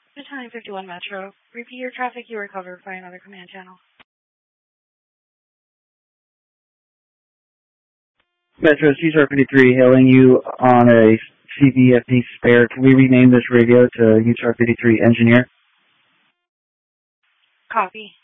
Battalion 51 Metro. Repeat your traffic you recovered by another command channel. Metro Cesar 53 hailing you on a CVFD spare. Can we rename this radio to UTAR 53 Engineer? Copy.